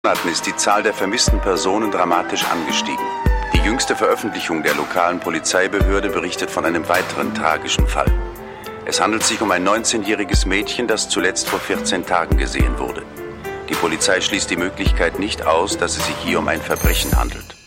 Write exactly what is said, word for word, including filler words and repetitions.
Monaten ist die Zahl der vermissten Personen dramatisch angestiegen. Die jüngste Veröffentlichung der lokalen Polizeibehörde berichtet von einem weiteren tragischen Fall. Es handelt sich um ein neunzehnjähriges Mädchen, das zuletzt vor vierzehn Tagen gesehen wurde. Die Polizei schließt die Möglichkeit nicht aus, dass es sich hier um ein Verbrechen handelt.